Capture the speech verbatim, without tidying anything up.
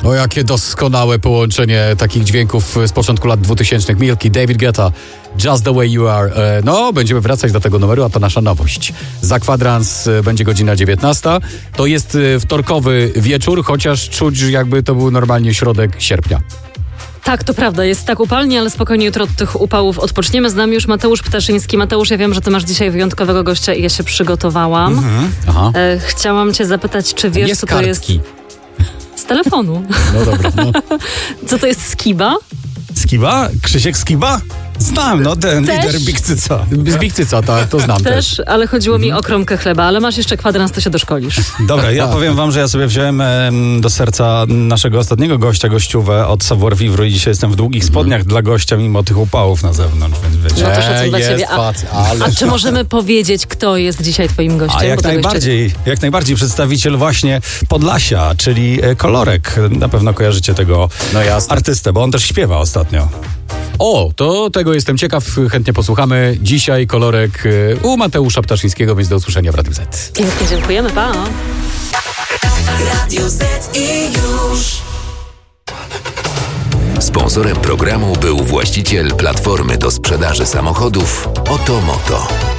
O, jakie doskonałe połączenie takich dźwięków z początku lat dwutysięcznych. Milky, David Guetta, Just the Way You Are. No, będziemy wracać do tego numeru, a to nasza nowość. Za kwadrans będzie godzina dziewiętnasta. To jest wtorkowy wieczór, chociaż czuć, jakby to był normalnie środek sierpnia. Tak, to prawda, jest tak upalnie, ale spokojnie jutro od tych upałów odpoczniemy. Z nami już Mateusz Ptaszyński. Mateusz, ja wiem, że ty masz dzisiaj wyjątkowego gościa i ja się przygotowałam. Mhm. Aha. E, chciałam cię zapytać, czy wiesz, jest co to kartki. jest... Z telefonu. No dobra. No. Co to jest Skiba? Skiba? Krzysiek Skiba? Znam, no ten też? lider Big Cyca. Z Big Cyca, tak, to znam też. Też, ale chodziło mi o kromkę chleba, ale masz jeszcze kwadrans, to się doszkolisz. Dobra, ja powiem wam, że ja sobie wziąłem em, do serca naszego ostatniego gościa, gościówę od Savoir Vivre i dzisiaj jestem w długich spodniach mm. dla gościa, mimo tych upałów na zewnątrz, więc wiecie. No to szacun dla ciebie. A, fac, ale... a czy możemy powiedzieć, kto jest dzisiaj twoim gościem? A jak najbardziej, jeszcze... jak najbardziej przedstawiciel właśnie Podlasia, czyli Kolorek. Na pewno kojarzycie tego no jasne. artystę, bo on też śpiewa ostatnio. O, to tego jestem ciekaw, chętnie posłuchamy. Dzisiaj Kolorek u Mateusza Ptaszyńskiego, więc do usłyszenia w Radiu Z. Pięknie dziękujemy, pa! Radio Z i już. Sponsorem programu był właściciel platformy do sprzedaży samochodów Otomoto.